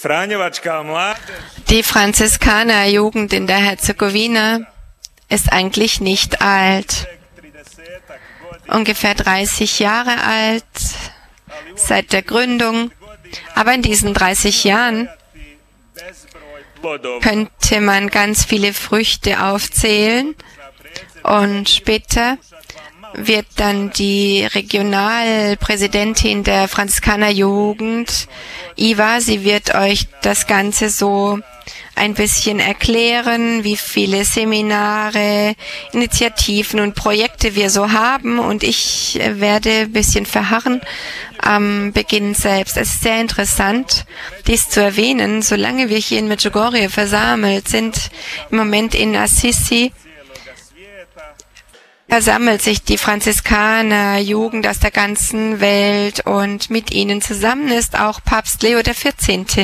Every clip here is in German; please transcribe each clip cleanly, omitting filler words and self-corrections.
Die Franziskanerjugend in der Herzegowina ist eigentlich nicht alt. Ungefähr 30 Jahre alt, seit der Gründung. Aber in diesen 30 Jahren könnte man ganz viele Früchte aufzählen. Und später wird dann die Regionalpräsidentin der Franziskanerjugend, Iva, sie wird euch das Ganze so ein bisschen erklären, wie viele Seminare, Initiativen und Projekte wir so haben. Und ich werde ein bisschen verharren am Beginn selbst. Es ist sehr interessant, dies zu erwähnen. Solange wir hier in Medjugorje versammelt sind, im Moment in Assisi, versammelt sich die Franziskanerjugend aus der ganzen Welt und mit ihnen zusammen ist auch Papst Leo XIV.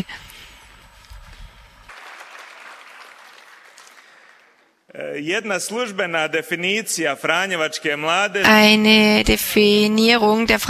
Eine Definierung der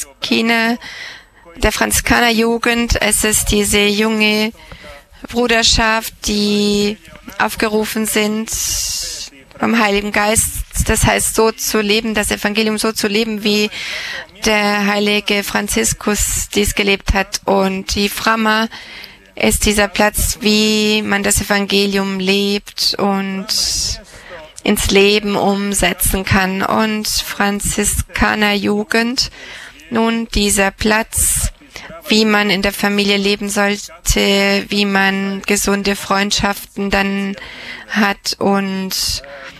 Franziskanerjugend, es ist diese junge Bruderschaft, die aufgerufen sind vom Heiligen Geist, das heißt so zu leben, das Evangelium so zu leben, wie der heilige Franziskus dies gelebt hat. Und die Frama ist dieser Platz, wie man das Evangelium lebt und ins Leben umsetzen kann. Und Franziskanerjugend, nun dieser Platz, wie man in der Familie leben sollte, wie man gesunde Freundschaften dann hat und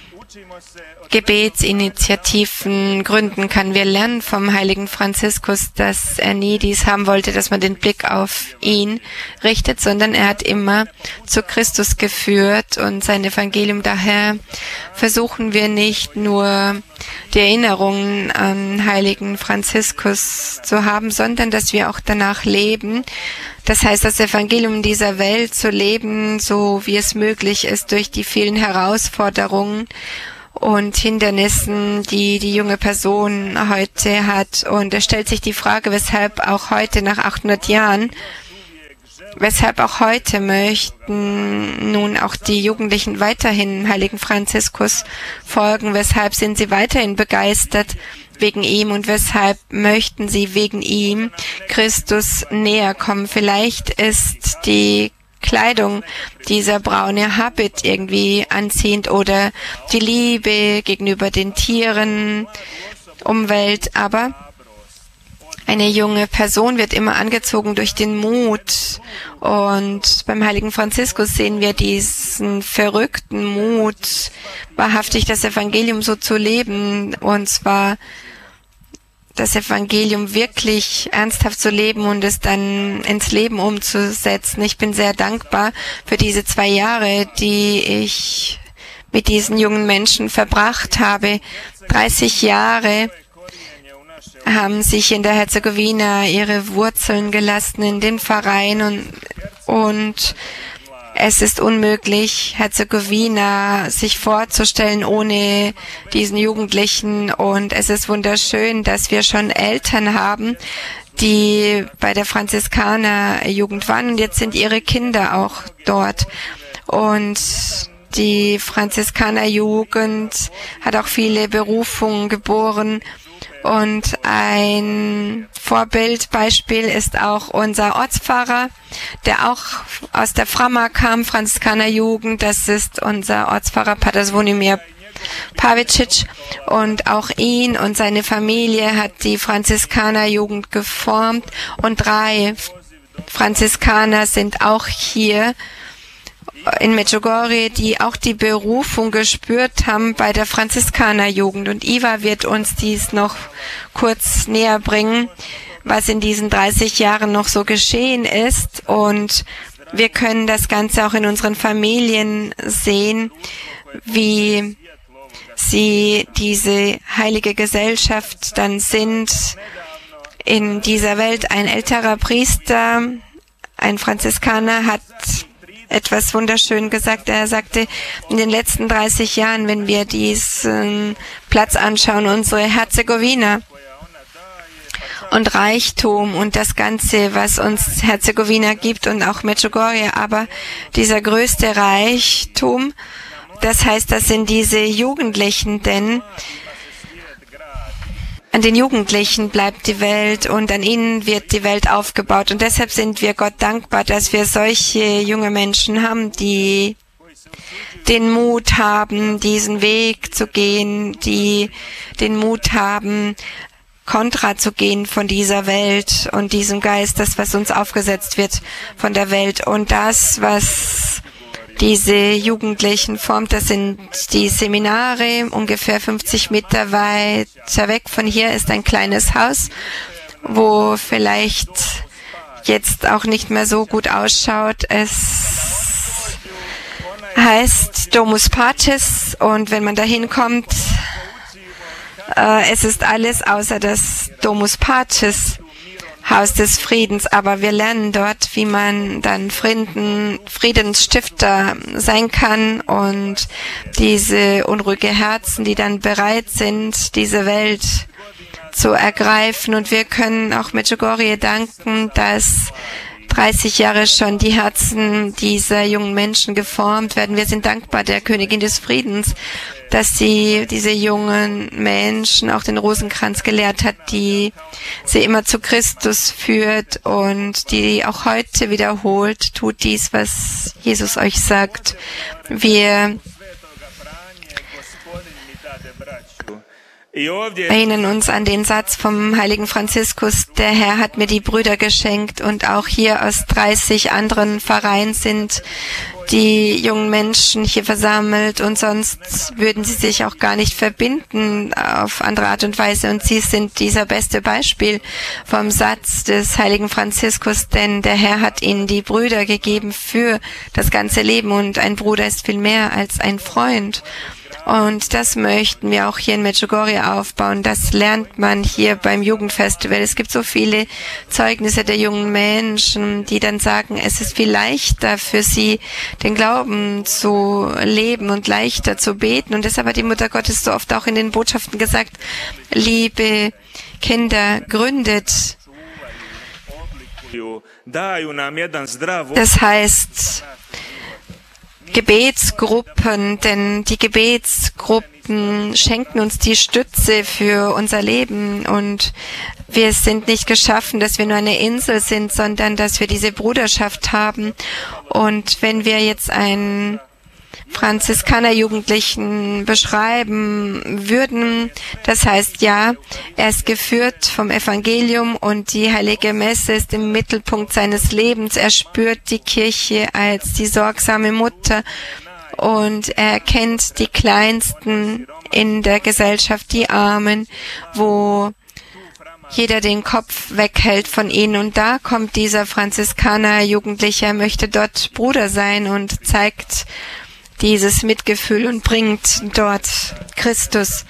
Gebetsinitiativen gründen kann. Wir lernen vom heiligen Franziskus, dass er nie dies haben wollte, dass man den Blick auf ihn richtet, sondern er hat immer zu Christus geführt und sein Evangelium. Daher versuchen wir nicht nur die Erinnerungen an heiligen Franziskus zu haben, sondern dass wir auch danach leben. Das heißt, das Evangelium dieser Welt zu leben, so wie es möglich ist, durch die vielen Herausforderungen und Hindernissen, die die junge Person heute hat. Und es stellt sich die Frage, weshalb auch heute nach 800 Jahren, weshalb auch heute möchten nun auch die Jugendlichen weiterhin heiligen Franziskus folgen, weshalb sind sie weiterhin begeistert wegen ihm und weshalb möchten sie wegen ihm Christus näher kommen. Vielleicht ist die Kleidung, dieser braune Habit irgendwie anziehend oder die Liebe gegenüber den Tieren, Umwelt, aber eine junge Person wird immer angezogen durch den Mut. Und beim heiligen Franziskus sehen wir diesen verrückten Mut, wahrhaftig das Evangelium so zu leben, und zwar das Evangelium wirklich ernsthaft zu leben und es dann ins Leben umzusetzen. Ich bin sehr dankbar für diese 2 Jahre, die ich mit diesen jungen Menschen verbracht habe. 30 Jahre haben sich in der Herzegowina ihre Wurzeln gelassen in den Verein und es ist unmöglich, Herzegowina sich vorzustellen ohne diesen Jugendlichen. Und es ist wunderschön, dass wir schon Eltern haben, die bei der Franziskanerjugend waren. Und jetzt sind ihre Kinder auch dort. Und die Franziskanerjugend hat auch viele Berufungen geboren. Und ein Vorbildbeispiel ist auch unser Ortspfarrer, der auch aus der Frama kam, Franziskanerjugend. Das ist unser Ortspfarrer Pater Zvonimir Pavicic. Und auch ihn und seine Familie hat die Franziskanerjugend geformt. Und 3 Franziskaner sind auch hier in Medjugorje, die auch die Berufung gespürt haben bei der Franziskanerjugend. Und Iva wird uns dies noch kurz näher bringen, was in diesen 30 Jahren noch so geschehen ist. Und wir können das Ganze auch in unseren Familien sehen, wie sie diese heilige Gesellschaft dann sind in dieser Welt. Ein älterer Priester, ein Franziskaner, hat etwas wunderschön gesagt. Er sagte, in den letzten 30 Jahren, wenn wir diesen Platz anschauen, unsere Herzegowina. und Reichtum und das Ganze, was uns Herzegowina gibt und auch Medjugorje. Aber dieser größte Reichtum, das heißt, das sind diese Jugendlichen, denn an den Jugendlichen bleibt die Welt und an ihnen wird die Welt aufgebaut. Und deshalb sind wir Gott dankbar, dass wir solche junge Menschen haben, die den Mut haben, diesen Weg zu gehen, die den Mut haben, kontra zu gehen von dieser Welt und diesem Geist, das, was uns aufgesetzt wird von der Welt. Und das, was diese Jugendlichen formt, das sind die Seminare. Ungefähr 50 Meter weiter weg von hier ist ein kleines Haus, wo vielleicht jetzt auch nicht mehr so gut ausschaut. Es heißt Domus Pacis und wenn man da hinkommt, es ist alles außer das Domus Pacis, Haus des Friedens, aber wir lernen dort, wie man dann Friedensstifter sein kann und diese unruhige Herzen, die dann bereit sind, diese Welt zu ergreifen. Und wir können auch Medjugorje danken, dass 30 Jahre schon die Herzen dieser jungen Menschen geformt werden. Wir sind dankbar der Königin des Friedens, dass sie diese jungen Menschen auch den Rosenkranz gelehrt hat, die sie immer zu Christus führt und die auch heute wiederholt, tut dies, was Jesus euch sagt. Wir erinnern uns an den Satz vom heiligen Franziskus, der Herr hat mir die Brüder geschenkt, und auch hier aus 30 anderen Vereinen sind die jungen Menschen hier versammelt und sonst würden sie sich auch gar nicht verbinden auf andere Art und Weise, und sie sind dieser beste Beispiel vom Satz des heiligen Franziskus, denn der Herr hat ihnen die Brüder gegeben für das ganze Leben und ein Bruder ist viel mehr als ein Freund. Und das möchten wir auch hier in Medjugorje aufbauen. Das lernt man hier beim Jugendfestival. Es gibt so viele Zeugnisse der jungen Menschen, die dann sagen, es ist viel leichter für sie, den Glauben zu leben und leichter zu beten. Und deshalb hat die Mutter Gottes so oft auch in den Botschaften gesagt, liebe Kinder, gründet. Das heißt, Gebetsgruppen, denn die Gebetsgruppen schenken uns die Stütze für unser Leben und wir sind nicht geschaffen, dass wir nur eine Insel sind, sondern dass wir diese Bruderschaft haben. Und wenn wir jetzt einen Franziskanerjugendlichen beschreiben würden, das heißt ja, er ist geführt vom Evangelium und die heilige Messe ist im Mittelpunkt seines Lebens. Er spürt die Kirche als die sorgsame Mutter und er erkennt die Kleinsten in der Gesellschaft, die Armen, wo jeder den Kopf weghält von ihnen. Und da kommt dieser Franziskanerjugendliche, er möchte dort Bruder sein und zeigt dieses Mitgefühl und bringt dort Christus.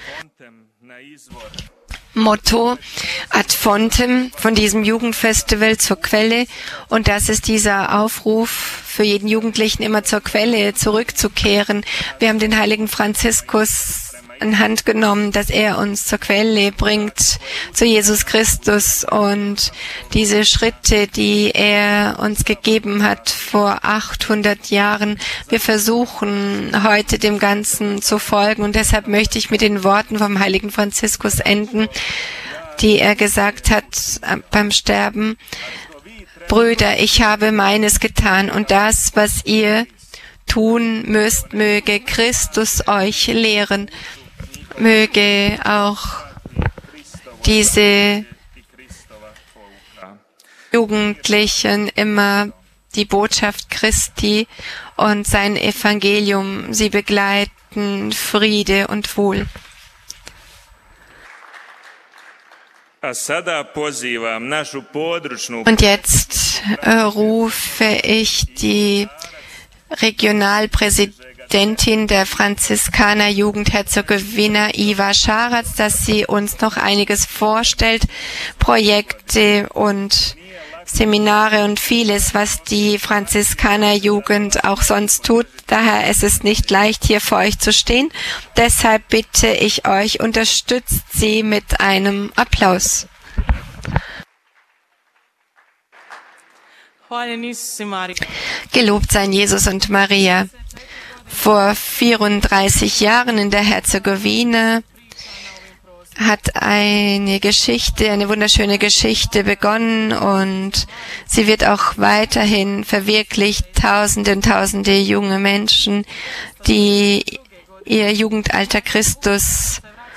Motto ad fontem von diesem Jugendfestival zur Quelle, und das ist dieser Aufruf für jeden Jugendlichen, immer zur Quelle zurückzukehren. Wir haben den heiligen Franziskus in Hand genommen, dass er uns zur Quelle bringt, zu Jesus Christus, und diese Schritte, die er uns gegeben hat vor 800 Jahren, wir versuchen heute dem Ganzen zu folgen, und deshalb möchte ich mit den Worten vom heiligen Franziskus enden, die er gesagt hat beim Sterben: Brüder, ich habe meines getan, und das, was ihr tun müsst, möge Christus euch lehren. Möge auch diese Jugendlichen immer die Botschaft Christi und sein Evangelium sie begleiten, Friede und Wohl. Und jetzt rufe ich die Regionalpräsidentin der Franziskanerjugend Herzegowina, Iva Scharac, dass sie uns noch einiges vorstellt, Projekte und Seminare und vieles, was die Franziskanerjugend auch sonst tut. Daher ist es nicht leicht, hier vor euch zu stehen. Deshalb bitte ich euch, unterstützt sie mit einem Applaus. Gelobt seien Jesus und Maria. Vor 34 Jahren in der Herzegowina hat eine Geschichte, eine wunderschöne Geschichte begonnen und sie wird auch weiterhin verwirklicht. Tausende und Tausende junge Menschen, die ihr Jugendalter Christus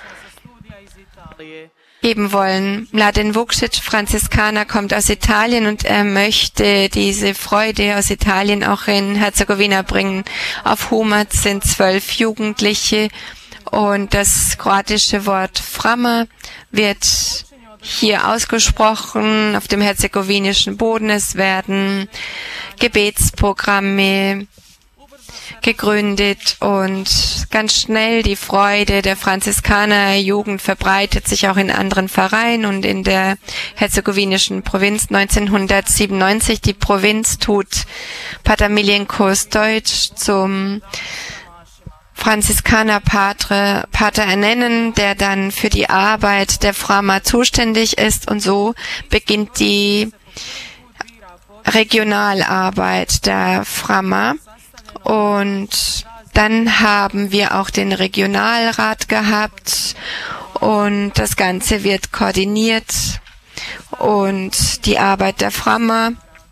geben wollen. Mladen Vukcic, Franziskaner, kommt aus Italien und er möchte diese Freude aus Italien auch in Herzegowina bringen. Auf Humac sind 12 Jugendliche und das kroatische Wort Frama wird hier ausgesprochen auf dem herzegowinischen Boden. Es werden Gebetsprogramme gegründet und ganz schnell die Freude der Franziskanerjugend verbreitet sich auch in anderen Vereinen und in der herzegowinischen Provinz 1997. Die Provinz tut Pater Miljenko Stojic zum Franziskanerpater ernennen, der dann für die Arbeit der Frama zuständig ist und so beginnt die Regionalarbeit der Frama. Und dann haben wir auch den Regionalrat gehabt und das Ganze wird koordiniert und die Arbeit der Frama.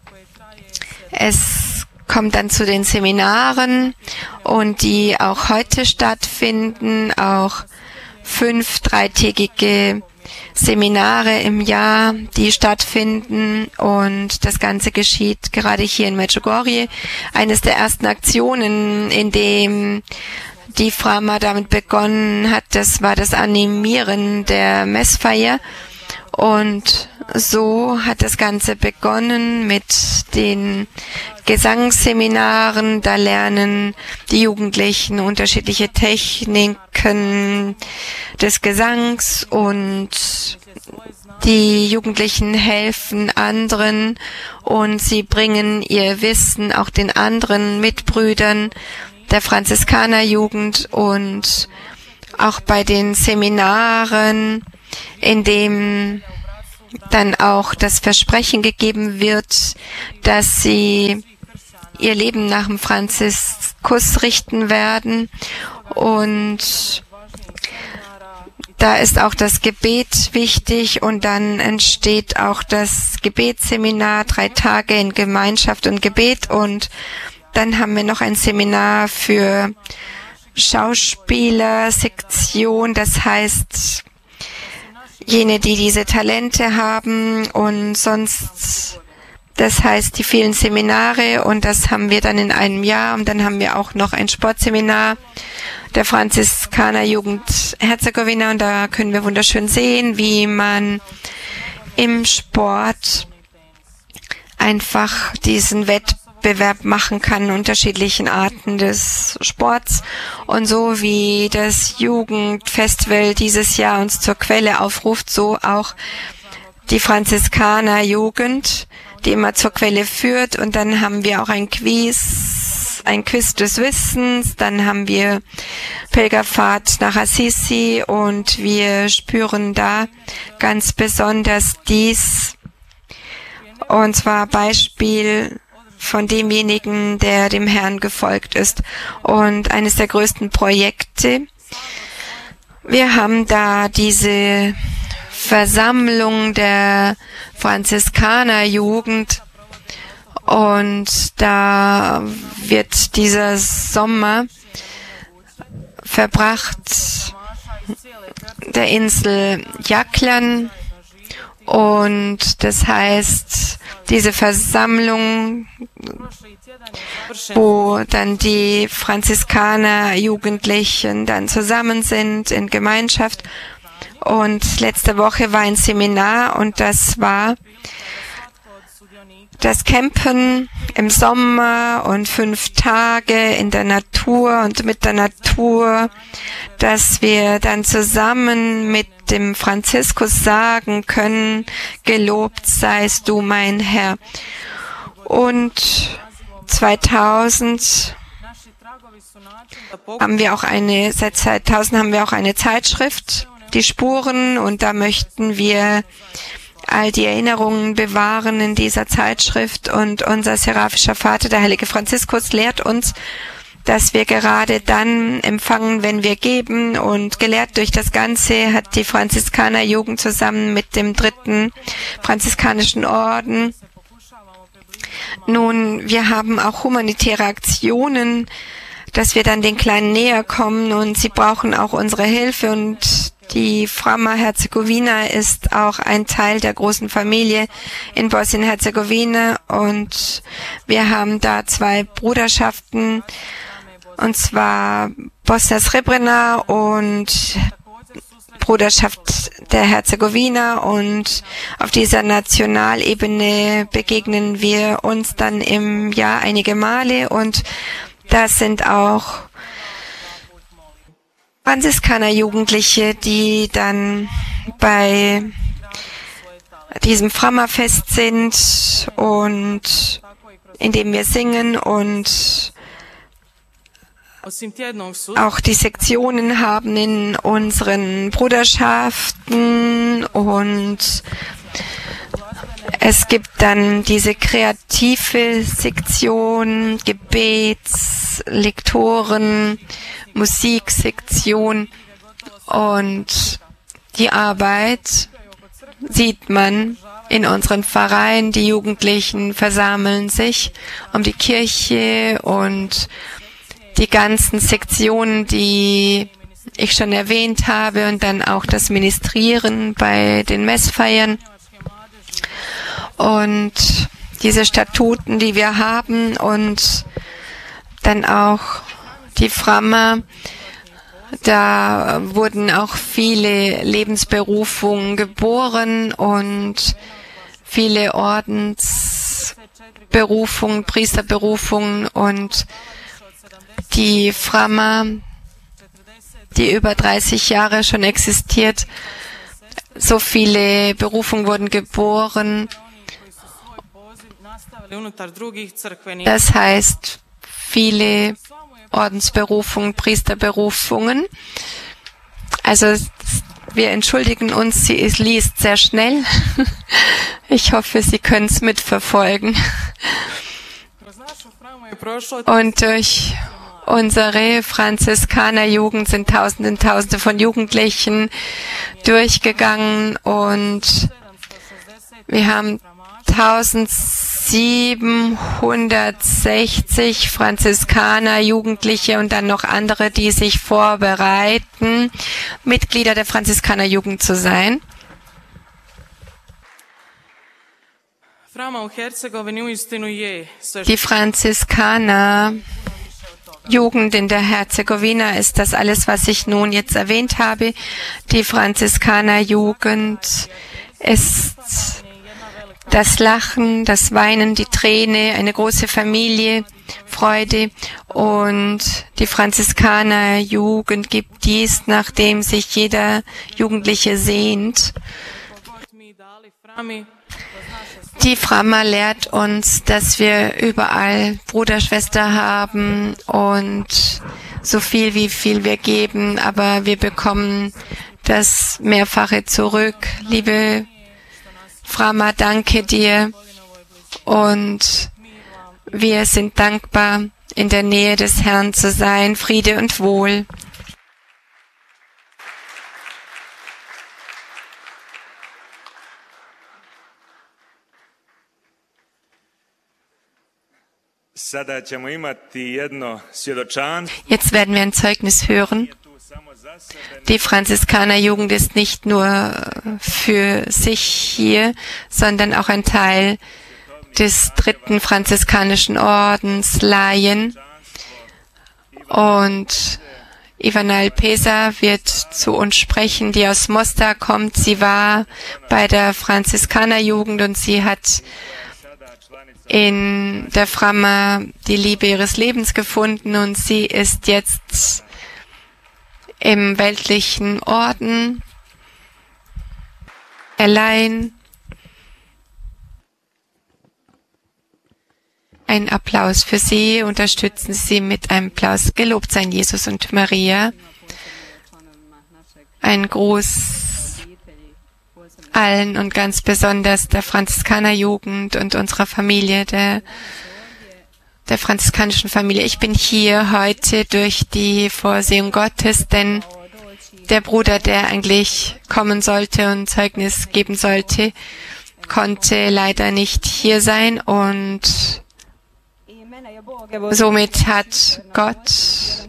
Es kommt dann zu den Seminaren und die auch heute stattfinden, auch 5 dreitägige Seminare im Jahr, die stattfinden und das Ganze geschieht gerade hier in Medjugorje. Eines der ersten Aktionen, in dem die Frama damit begonnen hat, das war das Animieren der Messfeier und so hat das Ganze begonnen mit den Gesangsseminaren. Da lernen die Jugendlichen unterschiedliche Techniken des Gesangs und die Jugendlichen helfen anderen und sie bringen ihr Wissen auch den anderen Mitbrüdern der Franziskanerjugend und auch bei den Seminaren, in dem dann auch das Versprechen gegeben wird, dass sie ihr Leben nach dem Franziskus richten werden. Und da ist auch das Gebet wichtig und dann entsteht auch das Gebetsseminar, 3 Tage in Gemeinschaft und Gebet. Und dann haben wir noch ein Seminar für Schauspielersektion, das heißt jene, die diese Talente haben und sonst, das heißt die vielen Seminare und das haben wir dann in einem Jahr und dann haben wir auch noch ein Sportseminar der Franziskanerjugend Herzegowina und da können wir wunderschön sehen, wie man im Sport einfach diesen Wettbewerb machen kann, unterschiedlichen Arten des Sports. Und so wie das Jugendfestival dieses Jahr uns zur Quelle aufruft, so auch die Franziskanerjugend, die immer zur Quelle führt. Und dann haben wir auch ein Quiz des Wissens. Dann haben wir Pilgerfahrt nach Assisi und wir spüren da ganz besonders dies. Und zwar Beispiel von demjenigen, der dem Herrn gefolgt ist. Und eines der größten Projekte, wir haben da diese Versammlung der Franziskanerjugend und da wird dieser Sommer verbracht der Insel Jaklan und das heißt, diese Versammlung, wo dann die Franziskaner-Jugendlichen dann zusammen sind in Gemeinschaft. Und letzte Woche war ein Seminar und das war das Campen im Sommer und 5 Tage in der Natur und mit der Natur, dass wir dann zusammen mit dem Franziskus sagen können, gelobt seist du, mein Herr. Und 2000 haben wir auch seit 2000 haben wir auch eine Zeitschrift, die Spuren, und da möchten wir all die Erinnerungen bewahren in dieser Zeitschrift. Und unser seraphischer Vater, der heilige Franziskus, lehrt uns, dass wir gerade dann empfangen, wenn wir geben. Und gelehrt durch das Ganze hat die Franziskanerjugend zusammen mit dem 3. franziskanischen Orden. Nun, wir haben auch humanitäre Aktionen, dass wir dann den Kleinen näher kommen, und sie brauchen auch unsere Hilfe. Und die Frama-Herzegowina ist auch ein Teil der großen Familie in Bosnien-Herzegowina, und wir haben da 2 Bruderschaften, und zwar Bosna Srebrena und Bruderschaft der Herzegowina, und auf dieser Nationalebene begegnen wir uns dann im Jahr einige Male, und das sind auch Franziskaner-Jugendliche, die dann bei diesem Frama-Fest sind und in dem wir singen und auch die Sektionen haben in unseren Bruderschaften, und es gibt dann diese kreative Sektion, Gebetslektoren, Musiksektion, und die Arbeit sieht man in unseren Pfarreien. Die Jugendlichen versammeln sich um die Kirche, und die ganzen Sektionen, die ich schon erwähnt habe, und dann auch das Ministrieren bei den Messfeiern und diese Statuten, die wir haben, und dann auch die Frama. Da wurden auch viele Lebensberufungen geboren und viele Ordensberufungen, Priesterberufungen, und die Frama, die über 30 Jahre schon existiert, so viele Berufungen wurden geboren. Das heißt, viele Ordensberufungen, Priesterberufungen. Also wir entschuldigen uns, sie liest sehr schnell. Ich hoffe, Sie können es mitverfolgen. Und durch unsere Franziskanerjugend sind Tausende und Tausende von Jugendlichen durchgegangen, und wir haben 1760 Franziskaner, Jugendliche und dann noch andere, die sich vorbereiten, Mitglieder der Franziskanerjugend zu sein. Die Franziskanerjugend in der Herzegowina ist das alles, was ich nun jetzt erwähnt habe. Die Franziskanerjugend ist das Lachen, das Weinen, die Träne, eine große Familie, Freude, und die Franziskanerjugend gibt dies, nachdem sich jeder Jugendliche sehnt. Die Frama lehrt uns, dass wir überall Bruder, Schwester haben und so viel, wie viel wir geben, aber wir bekommen das Mehrfache zurück. Liebe Frama, danke dir, und wir sind dankbar, in der Nähe des Herrn zu sein. Friede und Wohl. Jetzt werden wir ein Zeugnis hören. Die Franziskanerjugend ist nicht nur für sich hier, sondern auch ein Teil des 3. franziskanischen Ordens, Laien. Und Ivana Alpesa wird zu uns sprechen, die aus Mostar kommt. Sie war bei der Franziskanerjugend, und sie hat in der Frama die Liebe ihres Lebens gefunden, und sie ist jetzt im weltlichen Orden allein. Ein Applaus für Sie. Unterstützen Sie mit einem Applaus. Gelobt seien Jesus und Maria. Ein Gruß allen und ganz besonders der Franziskanerjugend und unserer Familie, der franziskanischen Familie. Ich bin hier heute durch die Vorsehung Gottes, denn der Bruder, der eigentlich kommen sollte und Zeugnis geben sollte, konnte leider nicht hier sein und somit hat Gott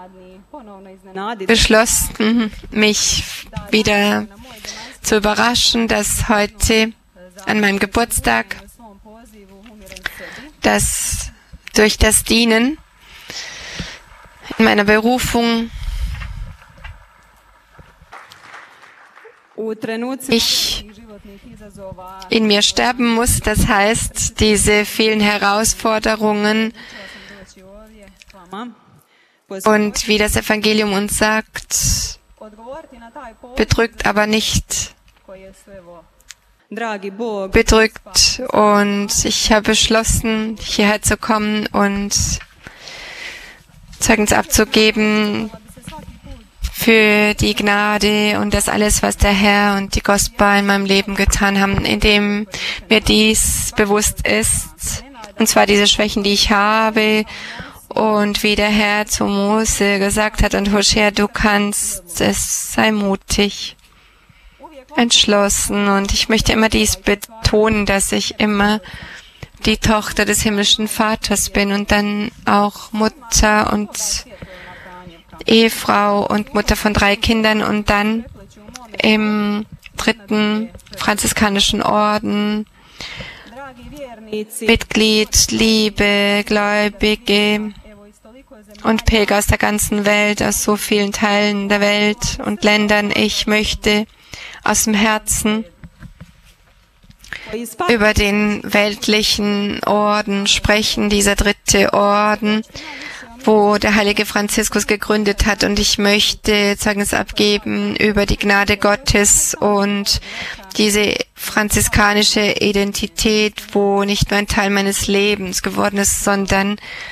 beschlossen, mich wieder zu überraschen, dass heute an meinem Geburtstag, dass durch das Dienen in meiner Berufung ich in mir sterben muss. Das heißt, diese vielen Herausforderungen und wie das Evangelium uns sagt, bedrückt, aber nicht bedrückt. Und ich habe beschlossen, hierher zu kommen und Zeugnis abzugeben für die Gnade und das alles, was der Herr und die Gospel in meinem Leben getan haben, indem mir dies bewusst ist, und zwar diese Schwächen, die ich habe, und wie der Herr zu Mose gesagt hat, und Hosea, du kannst es, sei mutig, entschlossen. Und ich möchte immer dies betonen, dass ich immer die Tochter des himmlischen Vaters bin und dann auch Mutter und Ehefrau und Mutter von 3 Kindern und dann im 3. franziskanischen Orden Mitglied, liebe Gläubige und Pilger aus der ganzen Welt, aus so vielen Teilen der Welt und Ländern. Ich möchte aus dem Herzen über den weltlichen Orden sprechen, dieser 3. Orden, wo der heilige Franziskus gegründet hat, und ich möchte Zeugnis abgeben über die Gnade Gottes und diese franziskanische Identität, wo nicht nur ein Teil meines Lebens geworden ist, sondern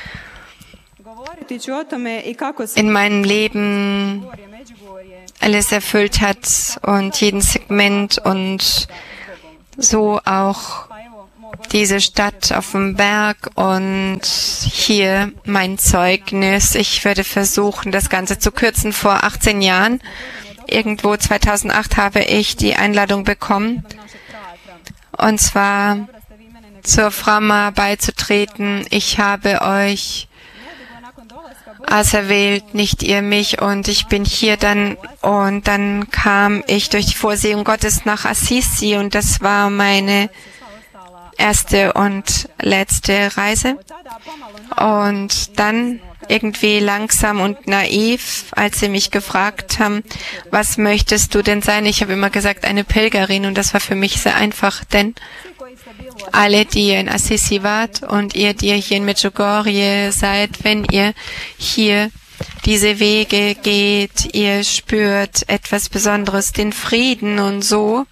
in meinem Leben alles erfüllt hat und jeden Segment und so auch diese Stadt auf dem Berg und hier mein Zeugnis. Ich werde versuchen, das Ganze zu kürzen. Vor 18 Jahren, irgendwo 2008, habe ich die Einladung bekommen, und zwar zur Frama beizutreten. Ich habe euch auserwählt, nicht ihr mich, und ich bin hier dann, und dann kam ich durch die Vorsehung Gottes nach Assisi, und das war meine erste und letzte Reise. Und dann irgendwie langsam und naiv, als sie mich gefragt haben, was möchtest du denn sein? Ich habe immer gesagt, eine Pilgerin, und das war für mich sehr einfach, denn alle, die ihr in Assisi wart und ihr, die ihr hier in Medjugorje seid, wenn ihr hier diese Wege geht, ihr spürt etwas Besonderes, den Frieden, und so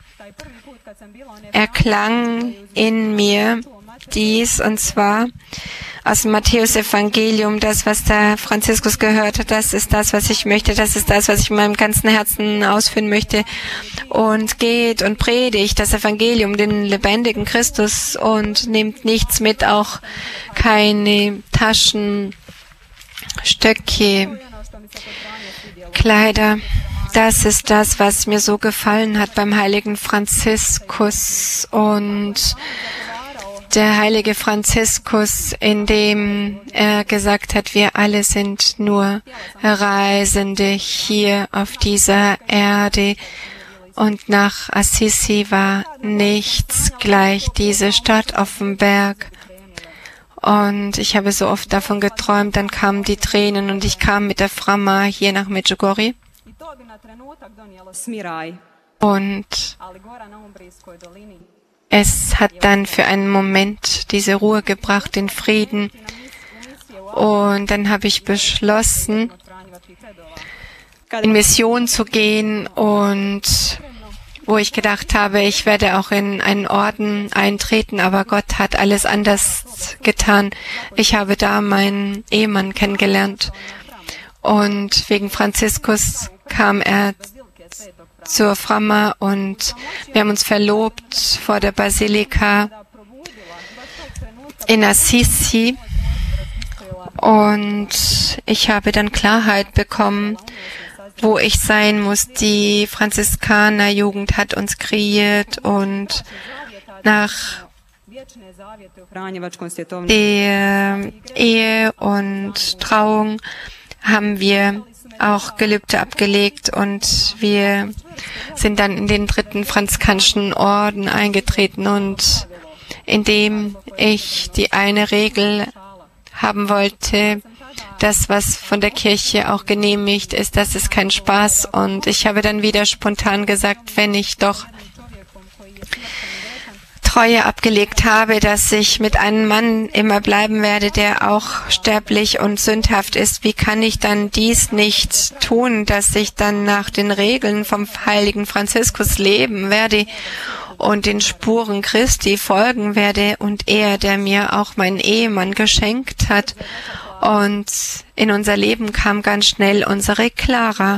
erklang in mir dies, und zwar aus dem Matthäus-Evangelium, das, was der Franziskus gehört hat, das ist das, was ich möchte, das ist das, was ich in meinem ganzen Herzen ausführen möchte. Und geht und predigt das Evangelium, den lebendigen Christus, und nehmt nichts mit, auch keine Taschen, Stöcke, Kleider. Das ist das, was mir so gefallen hat beim heiligen Franziskus. Und der heilige Franziskus, indem er gesagt hat, wir alle sind nur Reisende hier auf dieser Erde. Und nach Assisi war nichts gleich, diese Stadt auf dem Berg. Und ich habe so oft davon geträumt, dann kamen die Tränen, und ich kam mit der Frama hier nach Medjugorje. Und es hat dann für einen Moment diese Ruhe gebracht, den Frieden. Und dann habe ich beschlossen, in Mission zu gehen, und wo ich gedacht habe, ich werde auch in einen Orden eintreten, aber Gott hat alles anders getan. Ich habe da meinen Ehemann kennengelernt, und wegen Franziskus kam er zur Frama und wir haben uns verlobt vor der Basilika in Assisi. Und ich habe dann Klarheit bekommen, wo ich sein muss. Die Franziskanerjugend hat uns kreiert und nach der Ehe und Trauung haben wir auch Gelübde abgelegt und wir sind dann in den 3. Franziskanischen Orden eingetreten und indem ich die eine Regel haben wollte, das, was von der Kirche auch genehmigt ist, das ist kein Spaß. Und ich habe dann wieder spontan gesagt, wenn ich doch Treue abgelegt habe, dass ich mit einem Mann immer bleiben werde, der auch sterblich und sündhaft ist, wie kann ich dann dies nicht tun, dass ich dann nach den Regeln vom heiligen Franziskus leben werde und den Spuren Christi folgen werde und er, der mir auch meinen Ehemann geschenkt hat. Und in unser Leben kam ganz schnell unsere Clara.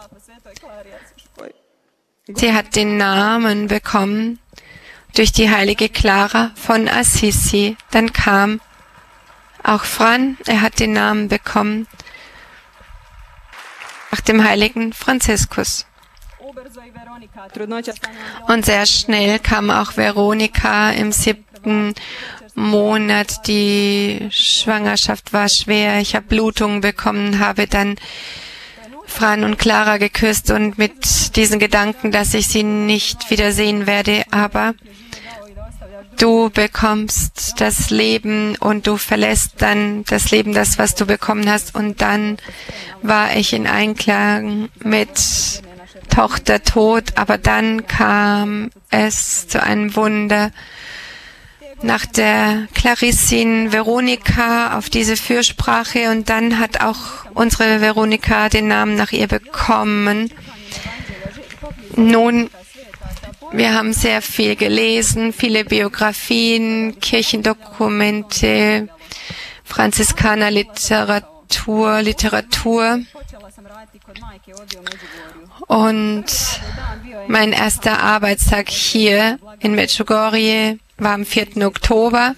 Sie hat den Namen bekommen durch die heilige Clara von Assisi. Dann kam auch Fran, er hat den Namen bekommen nach dem heiligen Franziskus. Und sehr schnell kam auch Veronika im 7. Monat. Die Schwangerschaft war schwer. Ich habe Blutungen bekommen, habe dann Fran und Clara geküsst und mit diesen Gedanken, dass ich sie nicht wiedersehen werde. Aber du bekommst das Leben und du verlässt dann das Leben, das, was du bekommen hast. Und dann war ich in Einklang mit Tochter tot, aber dann kam es zu einem Wunder. Nach der Clarissin Veronika auf diese Fürsprache und dann hat auch unsere Veronika den Namen nach ihr bekommen. Nun, wir haben sehr viel gelesen, viele Biografien, Kirchendokumente, Franziskanerliteratur. Und mein erster Arbeitstag hier in Medjugorje war am 4. Oktober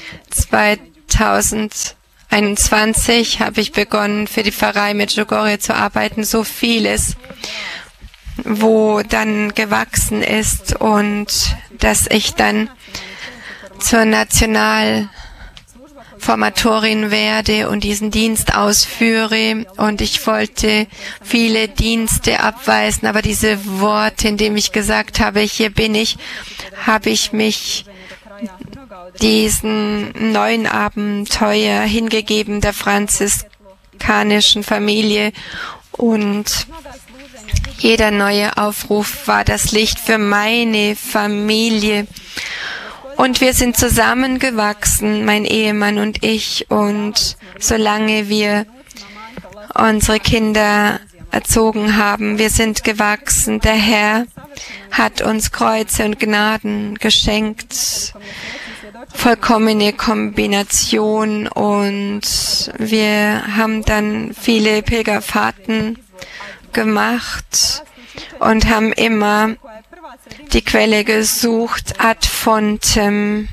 2021 habe ich begonnen, für die Pfarrei Medjugorje zu arbeiten. So vieles, wo dann gewachsen ist und dass ich dann zur Nationalformatorin werde und diesen Dienst ausführe. Und ich wollte viele Dienste abweisen, aber diese Worte, indem ich gesagt habe, hier bin ich, habe ich mich diesen neuen Abenteuer hingegeben der franziskanischen Familie und jeder neue Aufruf war das Licht für meine Familie. Und wir sind zusammengewachsen, mein Ehemann und ich. Und solange wir unsere Kinder erzogen haben, wir sind gewachsen. Der Herr hat uns Kreuze und Gnaden geschenkt, vollkommene Kombination. Und wir haben dann viele Pilgerfahrten gemacht und haben immer die Quelle gesucht ad fontem.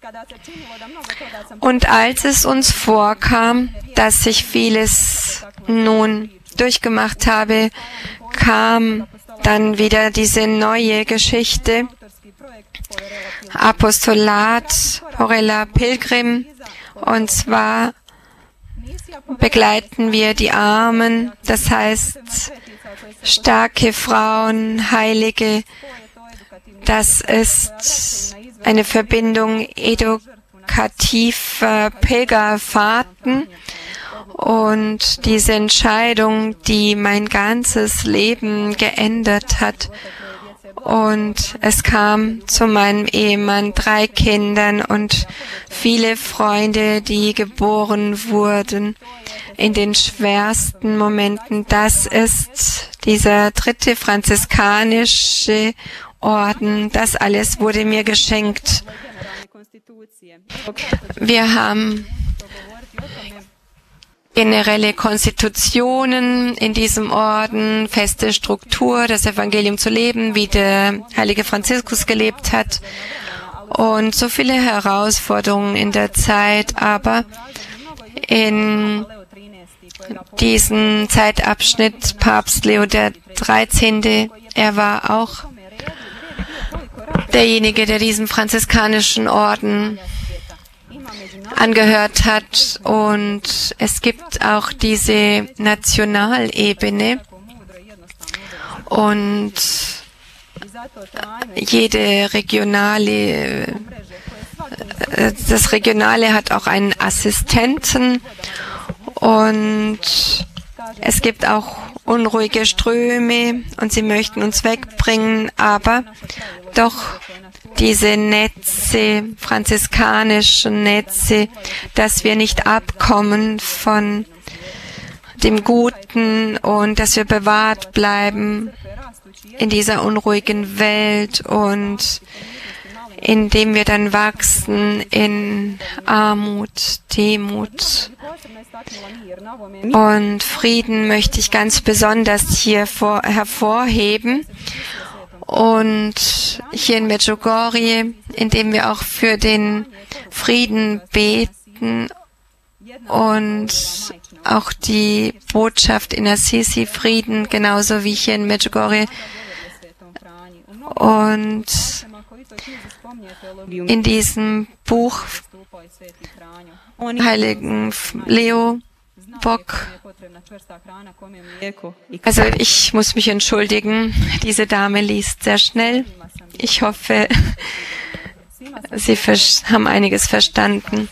Und als es uns vorkam, dass ich vieles nun durchgemacht habe, kam dann wieder diese neue Geschichte, Apostolat Porella Pilgrim, und zwar begleiten wir die Armen, das heißt starke Frauen, Heilige. Das ist eine Verbindung edukativer Pilgerfahrten und diese Entscheidung, die mein ganzes Leben geändert hat. Und es kam zu meinem Ehemann 3 Kindern und viele Freunde, die geboren wurden in den schwersten Momenten. Das ist dieser 3. franziskanische Orden. Das alles wurde mir geschenkt. Wir haben generelle Konstitutionen in diesem Orden, feste Struktur, das Evangelium zu leben, wie der heilige Franziskus gelebt hat und so viele Herausforderungen in der Zeit, aber in diesem Zeitabschnitt Papst Leo der 13., er war auch derjenige, der diesem franziskanischen Orden angehört hat, und es gibt auch diese Nationalebene und jede regionale, das Regionale hat auch einen Assistenten, und es gibt auch unruhige Ströme und sie möchten uns wegbringen, aber doch diese Netze, franziskanischen Netze, dass wir nicht abkommen von dem Guten und dass wir bewahrt bleiben in dieser unruhigen Welt, und indem wir dann wachsen in Armut, Demut und Frieden, möchte ich ganz besonders hier hervorheben. Und hier in Medjugorje, indem wir auch für den Frieden beten und auch die Botschaft in Assisi, Frieden, genauso wie hier in Medjugorje. Und in diesem Buch Heiligen Leo Bock. Also ich muss mich entschuldigen, diese Dame liest sehr schnell. Ich hoffe, Sie haben einiges verstanden.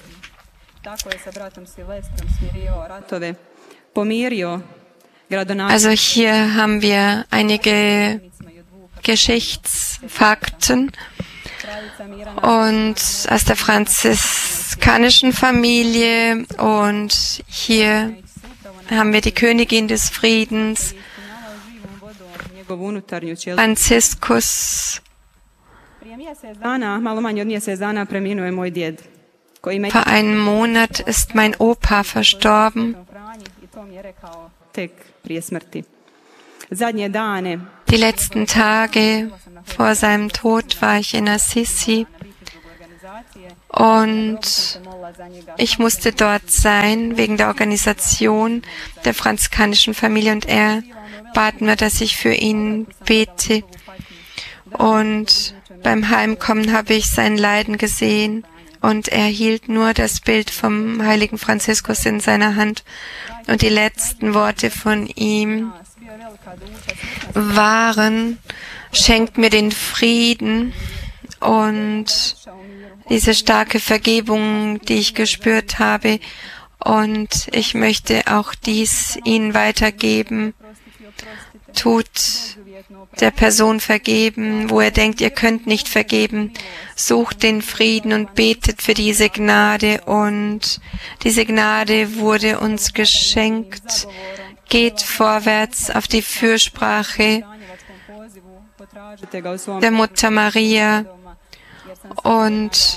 Also hier haben wir einige Geschichtsfakten und aus der franziskanischen Familie, und hier haben wir die Königin des Friedens, Franziskus. Vor einem Monat ist mein Opa verstorben. Die letzten Tage vor seinem Tod war ich in Assisi und ich musste dort sein wegen der Organisation der franziskanischen Familie, und er bat mir, dass ich für ihn bete. Und beim Heimkommen habe ich sein Leiden gesehen, und er hielt nur das Bild vom heiligen Franziskus in seiner Hand. Und die letzten Worte von ihm waren: Schenkt mir den Frieden und diese starke Vergebung, die ich gespürt habe. Und ich möchte auch dies Ihnen weitergeben. Tut der Person vergeben, wo er denkt, ihr könnt nicht vergeben. Sucht den Frieden und betet für diese Gnade. Und diese Gnade wurde uns geschenkt. Geht vorwärts auf die Fürsprache der Mutter Maria. Und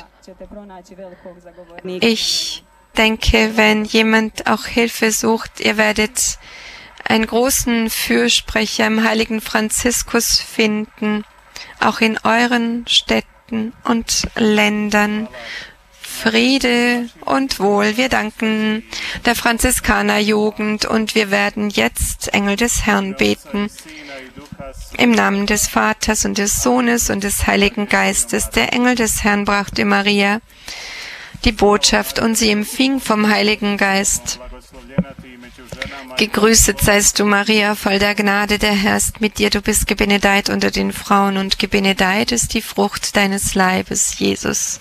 ich denke, wenn jemand auch Hilfe sucht, ihr werdet einen großen Fürsprecher im heiligen Franziskus finden, auch in euren Städten und Ländern. Friede und Wohl. Wir danken der Franziskanerjugend, und wir werden jetzt Engel des Herrn beten. Im Namen des Vaters und des Sohnes und des Heiligen Geistes. Der Engel des Herrn brachte Maria die Botschaft, und sie empfing vom Heiligen Geist. Gegrüßet seist du, Maria, voll der Gnade, der Herr ist mit dir. Du bist gebenedeit unter den Frauen, und gebenedeit ist die Frucht deines Leibes, Jesus.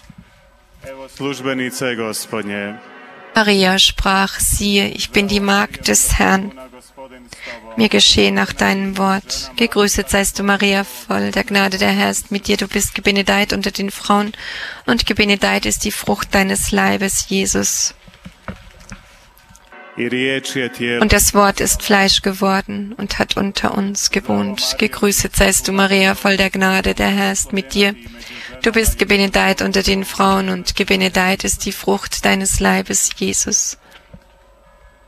Maria sprach: Siehe, ich bin die Magd des Herrn. Mir geschehe nach deinem Wort. Gegrüßet seist du, Maria, voll der Gnade, der Herr ist mit dir. Du bist gebenedeit unter den Frauen, und gebenedeit ist die Frucht deines Leibes, Jesus. Und das Wort ist Fleisch geworden und hat unter uns gewohnt. Gegrüßet seist du, Maria, voll der Gnade, der Herr ist mit dir. Du bist gebenedeit unter den Frauen, und gebenedeit ist die Frucht deines Leibes, Jesus.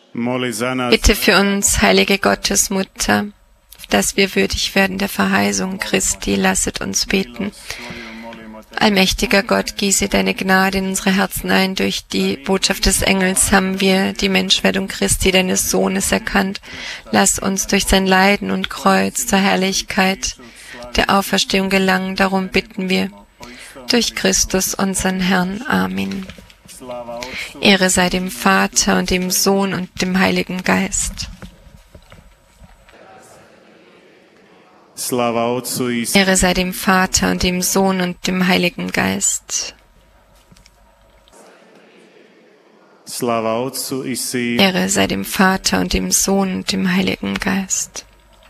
Bitte für uns, heilige Gottesmutter, dass wir würdig werden der Verheißung Christi. Lasset uns beten. Allmächtiger Gott, gieße deine Gnade in unsere Herzen ein. Durch die Botschaft des Engels haben wir die Menschwerdung Christi, deines Sohnes, erkannt. Lass uns durch sein Leiden und Kreuz zur Herrlichkeit der Auferstehung gelangen. Darum bitten wir. Durch Christus, unseren Herrn. Amen. Ehre sei dem Vater und dem Sohn und dem Heiligen Geist. Ehre sei dem Vater und dem Sohn und dem Heiligen Geist. Ehre sei dem Vater und dem Sohn und dem Heiligen Geist.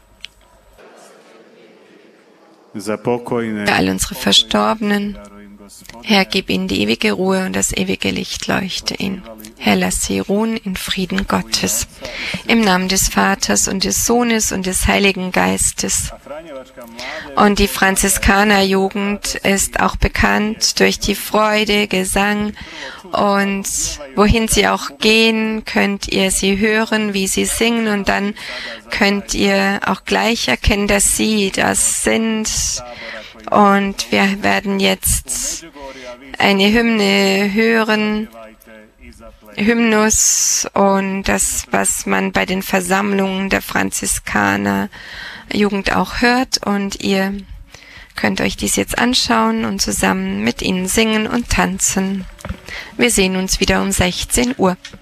Für all unsere Verstorbenen, Herr, gib ihnen die ewige Ruhe und das ewige Licht leuchte ihnen. Herr, lass sie ruhen in Frieden Gottes. Im Namen des Vaters und des Sohnes und des Heiligen Geistes. Und die Franziskanerjugend ist auch bekannt durch die Freude, Gesang. Und wohin sie auch gehen, könnt ihr sie hören, wie sie singen. Und dann könnt ihr auch gleich erkennen, dass sie das sind. Und wir werden jetzt eine Hymne hören, Hymnus, und das, was man bei den Versammlungen der Franziskanerjugend auch hört. Und ihr könnt euch dies jetzt anschauen und zusammen mit ihnen singen und tanzen. Wir sehen uns wieder um 16 Uhr.